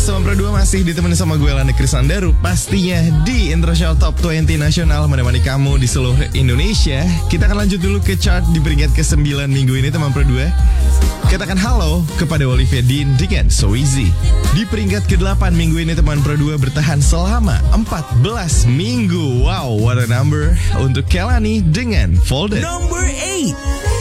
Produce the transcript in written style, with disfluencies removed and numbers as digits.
Teman Pro 2 masih ditemani sama gue Lani Krisandaru. Pastinya di Intro Show Top 20 Nasional menemani kamu di seluruh Indonesia. Kita akan lanjut dulu ke chart di peringkat ke-9 minggu ini teman Pro 2. Katakan halo kepada Olivia Dean dengan So Easy. Di peringkat ke-8 minggu ini teman Pro 2 bertahan selama 14 minggu. Wow, what a number untuk Kelani dengan Folded. Number 8.